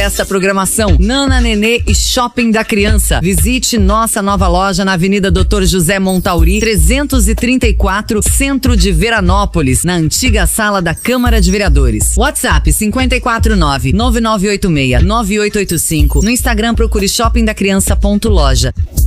desta programação. Nana Nenê e Shopping da Criança. Visite nossa nova loja na Avenida Dr. José Montauri, 334, Centro de Veranópolis, na antiga sala da Câmara de Vereadores. WhatsApp 549-9986-9885. No Instagram procure shoppingdacriança.loja.